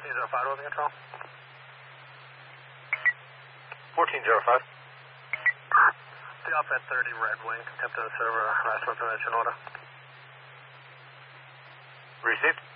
1405 Roving Control. 1405. The Alpha 30 Red Wing, attempt to serve a last information order. Received.